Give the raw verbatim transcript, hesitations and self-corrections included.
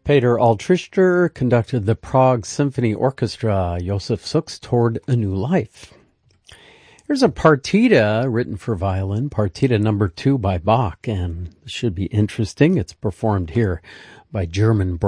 Peter Altrichter conducted the Prague Symphony Orchestra, Josef Suk's Toward a New Life. Here's a partita written for violin, partita number two by Bach, and this should be interesting. It's performed here by German